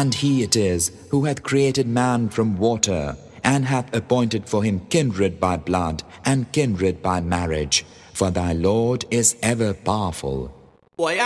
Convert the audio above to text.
And He it is who hath created man from water, and hath appointed for him kindred by blood and kindred by marriage. For thy Lord is ever powerful.